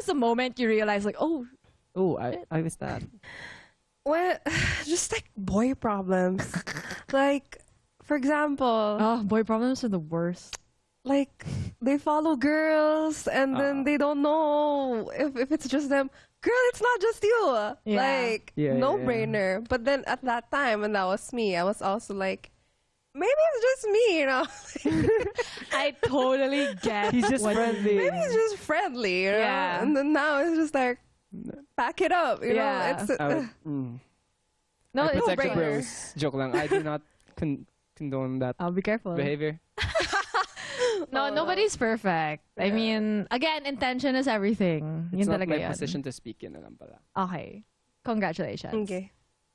the moment you realize like, oh, Oh, I was that. Well, just like boy problems. Like, for example, boy problems are the worst. like they follow girls and then they don't know if it's just them. Girl, it's not just you. Yeah. Like, Yeah, no yeah. brainer. But then at that time, when that was me, I was also like, maybe it's just me, you know? I totally get. He's just what- friendly. Maybe it's just friendly, you know? Yeah. And then now it's just like, back it up, you Yeah. know? It's No, I it's protect the brainer. bros. Joke lang. I do not condone that I'll be careful. behavior. No, nobody's perfect. I mean, again, intention is everything. It's Yun not talaga my yun. position to speak. Yun na lang pala. Okay. Congratulations. okay.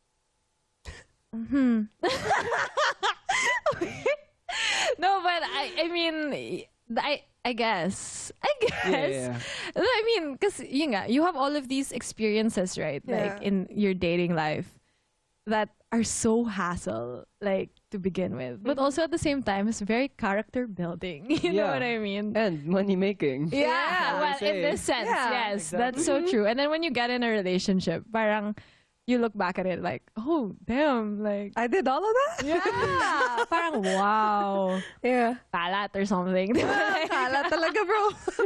No, but I mean, I guess. Yeah. I mean, because you have all of these experiences, right? Yeah. Like in your dating life that are so hassle, like to begin with, but also at the same time, it's very character building. You know Yeah. what I mean? And money making. Yeah, well, say. in this sense, Yeah, yes, exactly. that's so true. And then when you get in a relationship, parang you look back at it like, oh, damn, like, I did all of that? yeah, parang wow, Yeah. kalat or something. Di ba? Kala talaga, bro.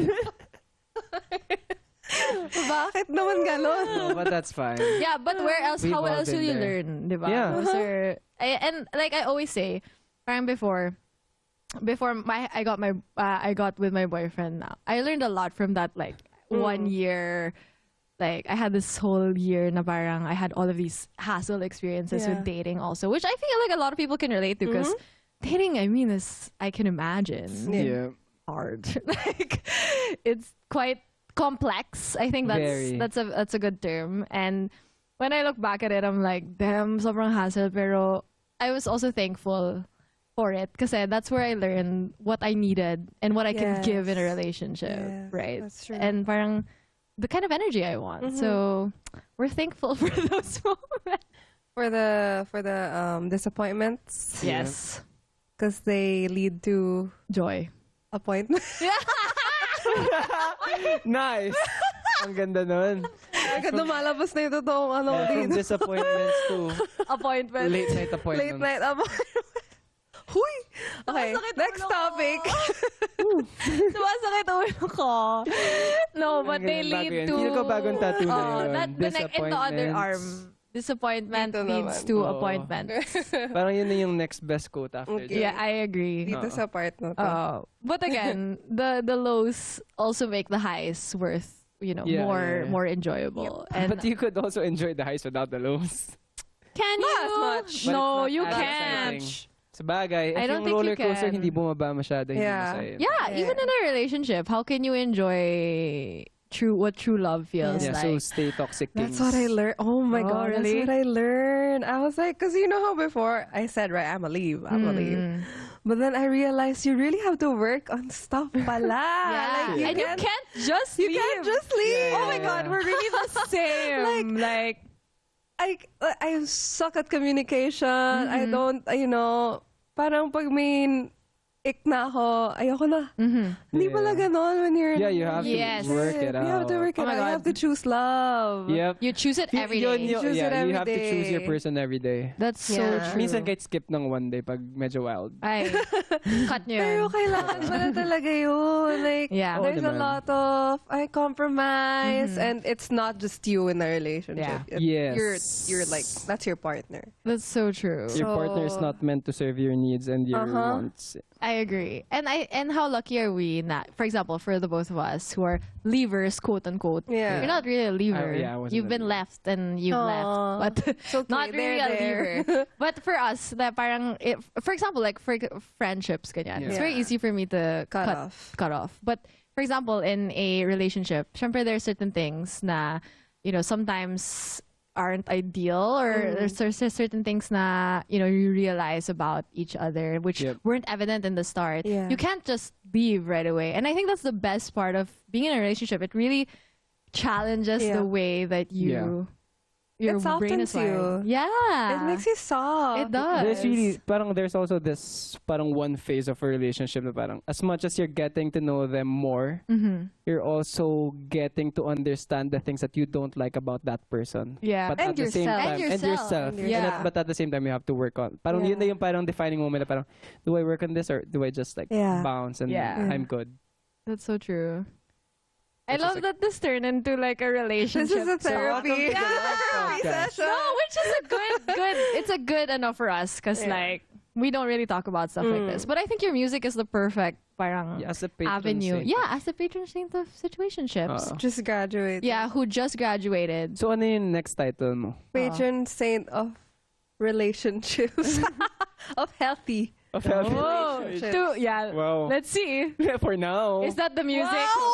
Bakit naman ganon? Oh, but that's fine. Yeah, but where else? We've How all else will been you there. learn, di ba? Yeah. And like I always say, parang before I got with my boyfriend now, I learned a lot from that. Like 1 year, like I had this whole year na parang I had all of these hassle experiences Yeah. with dating also, which I feel like a lot of people can relate to because dating, I mean, is I can imagine Yeah. hard. Like it's quite complex. I think that's a good term. And when I look back at it, I'm like, damn, sobrang hassle. Pero I was also thankful for it because that's where I learned what I needed and what I can Yes. give in a relationship, Yes, right? that's true. And parang the kind of energy I want. So we're thankful for those moments. For the disappointments, Yes, because they lead to joy. appointments. Nice. Ang ganda nun. Agad lumalabas na yung totoong ano From dito. disappointments to Appointment. late night Late appointments. night appointment. Huy! Okay, Sumasakit next ulo ko. topic. Sumasakit ulo ko. No, but they Ang lead ganyan, to... bago yan. Feel ko bagong tattoo na Oo, yun. that, the neck in the other arm. Disappointment Dito leads naman. to Oo. appointment. Parang yun na yung next best quote after Okay. Yeah, I agree. Dito sa part na to. But again, the lows also make the highs worth, Yeah, more enjoyable. And But you could also enjoy the highs without the lows. can Not you? as much. But No, it's you not as can't. exciting. Sabagay, I if don't yung think you roller coaster can. hindi bumaba masyado, hindi Yeah. masaya. Yeah, even in a relationship, how can you enjoy what true love feels Yeah, like? so stay toxic kings. That's what I learned. Oh my Oh, god, really? that's what I learned. I was like, because you know how before I said, right, I'm a leave. But then I realized you really have to work on stuff pala. Yeah, Like, and you can't just you leave. can't just leave. Oh my god, we're really the same. like I suck at communication. I don't, parang pag may ik na ako, ayoko na. Hindi Yeah. pala ganon when you're Yeah, you have to Yes. work it out. You have to work Oh it my out. You God. have to choose love. Yep. you choose it every Yun, day. yun, Choose it yeah, every you have to choose your day. person every day. That's so Yeah. true. Minsan kahit skip ng one day pag medyo wild. Ay, cut nyo Pero yun. kailangan pala talaga yun. Like, Yeah. there's Oo a naman. lot of compromise and it's not just you in the relationship. Yeah. Yes. You're like, that's your partner. That's so true. Your partner is not meant to serve your needs and your wants. I agree. And how lucky are we not, for example, for the both of us who are leavers, quote unquote. Yeah. You're not really a leaver. Yeah, I wasn't You've a been leaver. left and you've Aw, left. But it's okay, not really they're a there. leaver. But for us, that parang, for example, like for friendships, ganyan, it's Yeah. very easy for me to Cut off. But for example, in a relationship, syempre there are certain things na, sometimes aren't ideal or there's certain things na you realize about each other which Yep. weren't evident in the start. Yeah. You can't just leave right away, and I think that's the best part of being in a relationship. It really challenges Yeah. the way that you Yeah. your It brain is softens you. wired. Yeah. It makes you soft. It does. There's really, parang there's also this parang one phase of a relationship na parang as much as you're getting to know them more, you're also getting to understand the things that you don't like about that person. Yeah. But And at the same yourself. time, And yourself. Yeah. But at the same time, you have to work on. Parang yun na yung parang defining moment na parang, do I work on this or do I just like bounce and I'm good? That's so true. I love that this turned into like a relationship. This is a therapy. Podcast. session. No, which is a good. It's a good enough for us because like we don't really talk about stuff like this. But I think your music is the perfect parang As a patron avenue. saint. Yeah, as the patron saint of situationships. Just graduated. Yeah, who just graduated. So ano yung next title mo? Patron saint of relationships. Of healthy. Of Oh, yeah. Wow. Let's see. For now. Is that the music?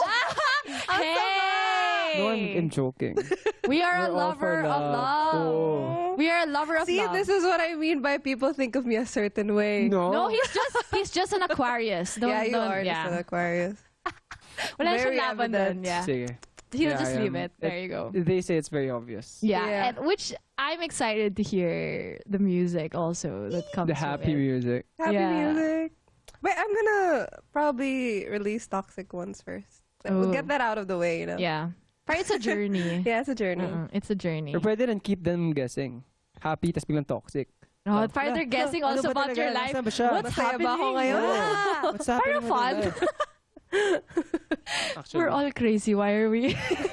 Hey! No, I'm joking. We are a We're all for lover of love. Oh. We are a lover of See, love. this is what I mean by people think of me a certain way. No, he's just an Aquarius. Yeah, you are just an Aquarius. Wala Very siyang laban dun, evident. yeah. Sige. He'll Yeah, just I leave am. it. There you go. They say it's very obvious. Yeah, Yeah. and which I'm excited to hear the music also that comes. The happy with it. music. Happy Yeah. music. Wait, I'm gonna probably release Toxic ones first. We'll get that out of the way, you know? Yeah, but it's a journey. Yeah, it's a journey. It's a journey. Or pwede rin keep them guessing. Happy, tas biglang toxic. No, part they're guessing Ano also ba about talaga? your life. Nasaan ba siya? What's Masaya ba ako happening? ngayon? Yeah. What's happening Parang fun. with your life? Actually. We're all crazy. Why are we?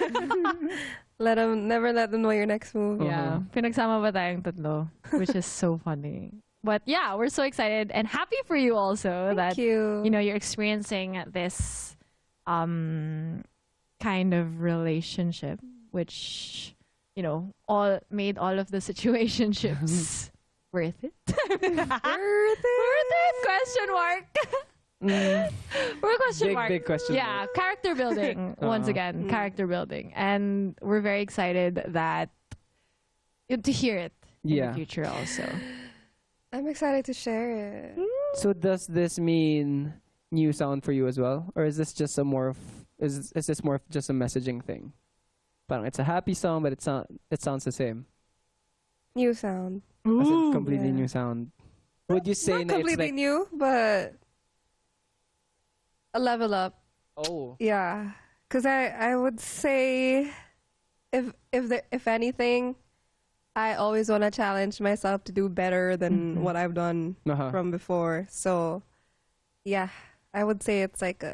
Never let them know your next move. Yeah. Pinagsama ba tayong tatlo? Which is so funny. But yeah, we're so excited and happy for you also that Thank you. you know you're experiencing this kind of relationship which you know all made all of the situationships worth it. Worth it. Worth it? Question mark. We're question mark. Big question Yeah, character building. Once again, character building, and we're very excited that to hear it in the future also. I'm excited to share it. So does this mean new sound for you as well? Or is this just a more of is this more of just a messaging thing? Parang it's a happy song but it sounds the same. New sound. As in completely new sound. Would you say Not na it's completely like new, but a level up. oh Yeah, because I would say if anything, I always want to challenge myself to do better than what I've done from before. So, yeah, I would say it's like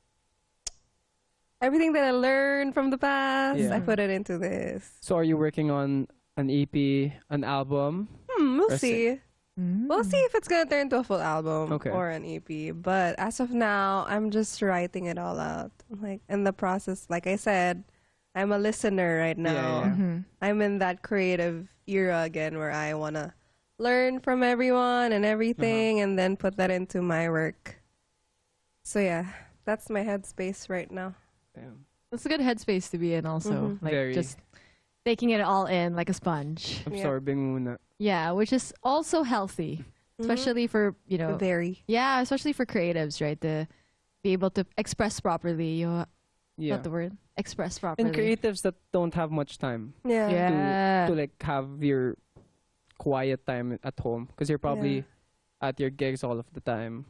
everything that I learned from the past, I put it into this. So are you working on an EP, an album? We'll Or see. We'll see if it's gonna turn into a full album or an EP. But as of now, I'm just writing it all out. Like in the process, like I said, I'm a listener right now. I'm in that creative era again where I wanna learn from everyone and everything, and then put that into my work. So yeah, that's my headspace right now. Damn. That's a good headspace to be in also. Like Very. just taking it all in like a sponge. Absorbing muna. Yeah, which is also healthy. Especially for, you know, yeah, especially for creatives, right? To be able to express properly. Not the word? Express properly. And creatives that don't have much time. Yeah. To like have your quiet time at home because you're probably at your gigs all of the time.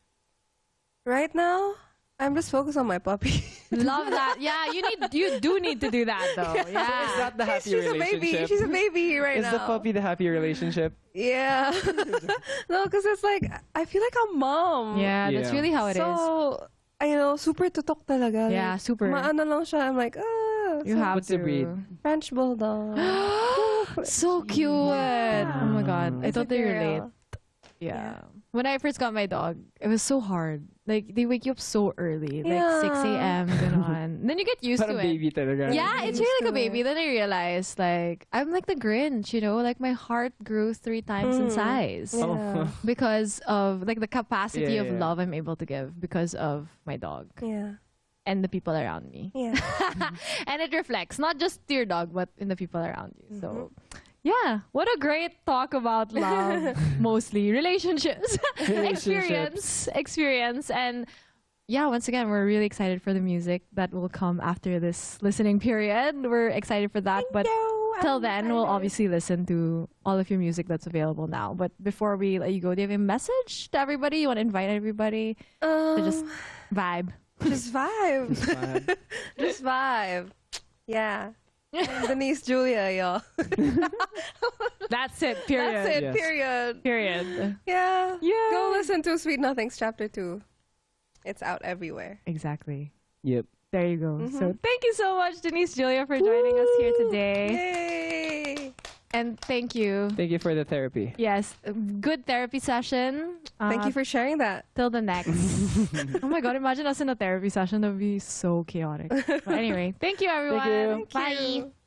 Right now, I'm just focused on my puppy. Love that. Yeah, you do need to do that though. Yeah. Is that the happy She's a relationship? baby. She's a baby right now. Is the puppy the happy relationship? Yeah. No, because it's like, I feel like a mom. Yeah, that's really how it is. So, you know, super tutok talaga. Yeah, Like, super. Maano lang siya. I'm like, You have What's to. the breed? French Bulldog. So cute. Oh my god. I It's a totally girl. relate. Yeah. When I first got my dog, it was so hard. Like, they wake you up so early. Like, 6 a.m. ganon. Then you get used Parang to it. baby talaga. Yeah, it's really like a baby. Then I realized, like, I'm like the Grinch, you know? Like, my heart grew 3 times in size. Yeah. Because of, like, the capacity of Yeah. love I'm able to give because of my dog Yeah. and the people around me. Yeah. And it reflects, not just to your dog, but in the people around you. So, yeah, what a great talk about love, mostly relationships, experience, and yeah, once again, we're really excited for the music that will come after this listening period. We're excited for that. But till then, we'll obviously listen to all of your music that's available now. But before we let you go, do you have a message to everybody? You want to invite everybody to just vibe? Just vibe. Just vibe. Just vibe. Yeah. Denise Julia, y'all. That's it, period. That's it, yes. Period. Yeah. Go listen to Sweet Nothings Chapter 2. It's out everywhere. Exactly. Yep. There you go. So thank you so much, Denise Julia, for joining us here today. Yay! And thank you. Thank you for the therapy. Yes. Good therapy session. Thank you for sharing that. Till the next. Oh my God, imagine us in a therapy session. That would be so chaotic. But anyway, thank you, everyone. Thank you. Bye. Thank you.